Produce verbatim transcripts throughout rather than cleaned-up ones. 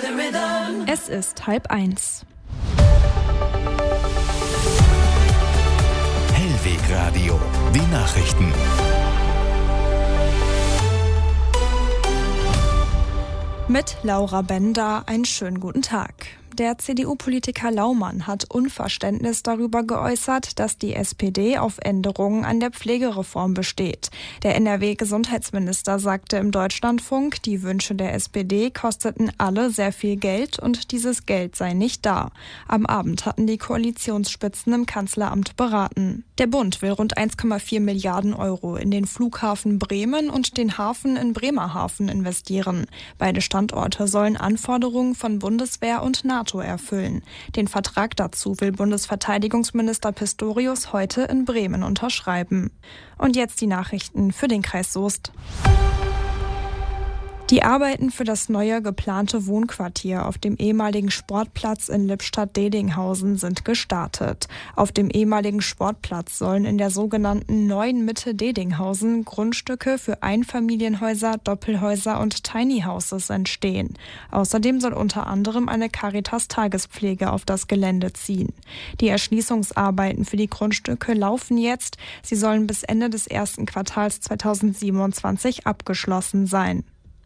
Es ist halb eins. Hellweg Radio, die Nachrichten. Mit Laura Bender einen schönen guten Tag. Der C D U-Politiker Laumann hat Unverständnis darüber geäußert, dass die S P D auf Änderungen an der Pflegereform besteht. Der N R W-Gesundheitsminister sagte im Deutschlandfunk, die Wünsche der S P D kosteten alle sehr viel Geld und dieses Geld sei nicht da. Am Abend hatten die Koalitionsspitzen im Kanzleramt beraten. Der Bund will rund eins Komma vier Milliarden Euro in den Flughafen Bremen und den Hafen in Bremerhaven investieren. Beide Standorte sollen Anforderungen von Bundeswehr und NATO erfüllen. Den Vertrag dazu will Bundesverteidigungsminister Pistorius heute in Bremen unterschreiben. Und jetzt die Nachrichten für den Kreis Soest. Die Arbeiten für das neue geplante Wohnquartier auf dem ehemaligen Sportplatz in Lippstadt-Dedinghausen sind gestartet. Auf dem ehemaligen Sportplatz sollen in der sogenannten neuen Mitte Dedinghausen Grundstücke für Einfamilienhäuser, Doppelhäuser und Tiny Houses entstehen. Außerdem soll unter anderem eine Caritas-Tagespflege auf das Gelände ziehen. Die Erschließungsarbeiten für die Grundstücke laufen jetzt. Sie sollen bis Ende des ersten Quartals zweitausendsiebenundzwanzig abgeschlossen sein.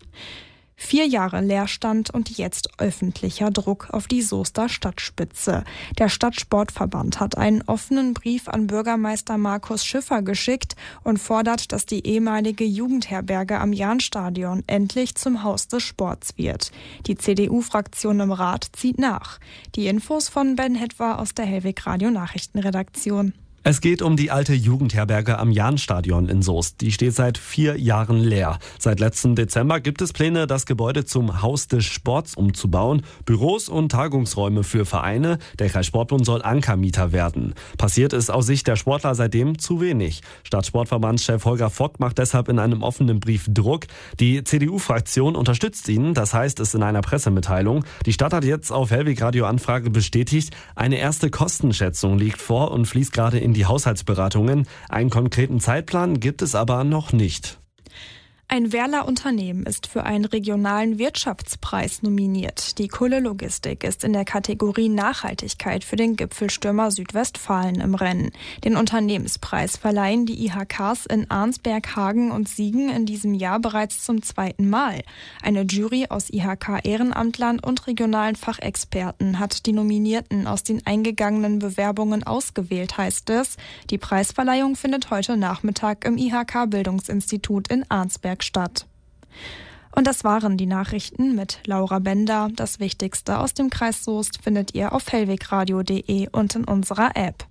Vier Jahre Leerstand und jetzt öffentlicher Druck auf die Soester Stadtspitze. Der Stadtsportverband hat einen offenen Brief an Bürgermeister Markus Schiffer geschickt und fordert, dass die ehemalige Jugendherberge am Jahnstadion endlich zum Haus des Sports wird. Die C D U-Fraktion im Rat zieht nach. Die Infos von Ben Hetwa aus der Hellweg Radio Nachrichtenredaktion. Es geht um die alte Jugendherberge am Jahnstadion in Soest. Die steht seit vier Jahren leer. Seit letzten Dezember gibt es Pläne, das Gebäude zum Haus des Sports umzubauen. Büros und Tagungsräume für Vereine. Der Kreissportbund soll Ankermieter werden. Passiert ist aus Sicht der Sportler seitdem zu wenig. Stadtsportverbandschef Holger Vogt macht deshalb in einem offenen Brief Druck. Die C D U-Fraktion unterstützt ihn, das heißt es in einer Pressemitteilung. Die Stadt hat jetzt auf Hellweg Radio Anfrage bestätigt, eine erste Kostenschätzung liegt vor und fließt gerade in die Haushaltsberatungen. Einen konkreten Zeitplan gibt es aber noch nicht. Ein Werler Unternehmen ist für einen regionalen Wirtschaftspreis nominiert. Die Kulle Logistik ist in der Kategorie Nachhaltigkeit für den Gipfelstürmer Südwestfalen im Rennen. Den Unternehmenspreis verleihen die I H Ks in Arnsberg, Hagen und Siegen in diesem Jahr bereits zum zweiten Mal. Eine Jury aus I H K-Ehrenamtlern und regionalen Fachexperten hat die Nominierten aus den eingegangenen Bewerbungen ausgewählt, heißt es. Die Preisverleihung findet heute Nachmittag im I H K-Bildungsinstitut in Arnsberg statt. Und das waren die Nachrichten mit Laura Bender. Das Wichtigste aus dem Kreis Soest findet ihr auf hellwegradio punkt de und in unserer App.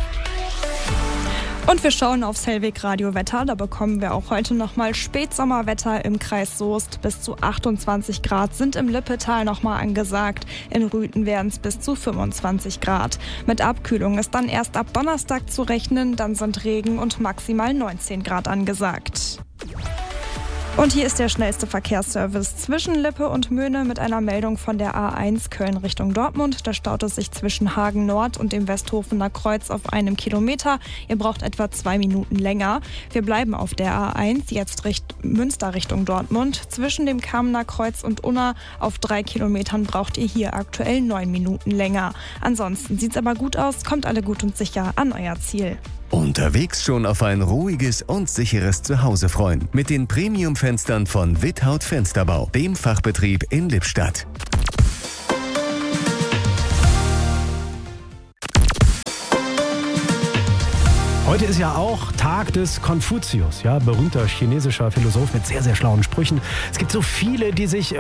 Und wir schauen aufs Hellweg-Radio-Wetter. Da bekommen wir auch heute nochmal Spätsommerwetter im Kreis Soest. Bis zu achtundzwanzig Grad sind im Lippetal nochmal angesagt. In Rüthen werden es bis zu fünfundzwanzig Grad. Mit Abkühlung ist dann erst ab Donnerstag zu rechnen. Dann sind Regen und maximal neunzehn Grad angesagt. Und hier ist der schnellste Verkehrsservice zwischen Lippe und Möhne mit einer Meldung von der A eins Köln Richtung Dortmund. Da staut es sich zwischen Hagen Nord und dem Westhofener Kreuz auf einem Kilometer. Ihr braucht etwa zwei Minuten länger. Wir bleiben auf der A eins, jetzt Richt- Münster Richtung Dortmund. Zwischen dem Kamener Kreuz und Unna auf drei Kilometern braucht ihr hier aktuell neun Minuten länger. Ansonsten sieht's aber gut aus, kommt alle gut und sicher an euer Ziel. Unterwegs schon auf ein ruhiges und sicheres Zuhause freuen. Mit den Premium-Fenstern von Without Fensterbau, dem Fachbetrieb in Lippstadt. Heute ist ja auch Tag des Konfuzius, ja, berühmter chinesischer Philosoph mit sehr, sehr schlauen Sprüchen. Es gibt so viele, die sich